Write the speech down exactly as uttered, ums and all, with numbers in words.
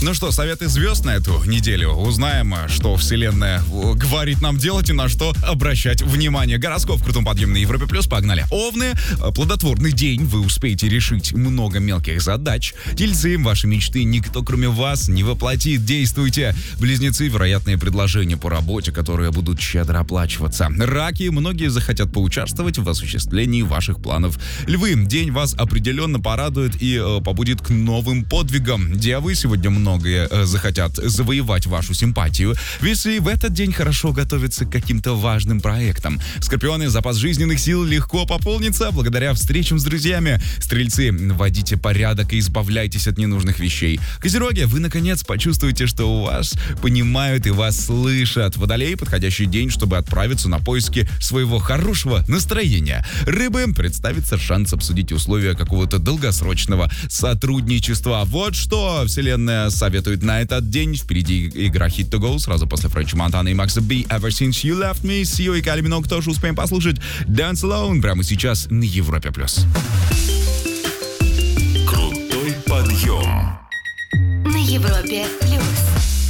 Ну что, советы звезд на эту неделю. Узнаем, что Вселенная говорит нам делать и на что обращать внимание. Гороскоп в крутом подъеме на Европе Плюс. Погнали. Овны. Плодотворный день. Вы успеете решить много мелких задач. Тельцы. Ваши мечты никто, кроме вас, не воплотит. Действуйте. Близнецы. Вероятные предложения по работе, которые будут щедро оплачиваться. Раки. Многие захотят поучаствовать в осуществлении ваших планов. Львы. День вас определенно порадует и э, побудит к новым подвигам. Девы. Сегодня много Многие э, захотят завоевать вашу симпатию. Весы. В этот день хорошо готовиться к каким-то важным проектам. Скорпионы. Запас жизненных сил легко пополнится благодаря встречам с друзьями. Стрельцы. Вводите порядок и избавляйтесь от ненужных вещей. Козероги. Вы, наконец, почувствуете, что вас понимают и вас слышат. Водолей. Подходящий день, чтобы отправиться на поиски своего хорошего настроения. Рыбы. Представится шанс обсудить условия какого-то долгосрочного сотрудничества. Вот что Вселенная советует на этот день. Впереди игра Hit to Go, сразу после Френча Монтана и Макса Би. Ever Since You Left Me, Сио и Кали Миноуг тоже успеем послушать. Dance Alone прямо сейчас на Европе+. Крутой подъем На Европе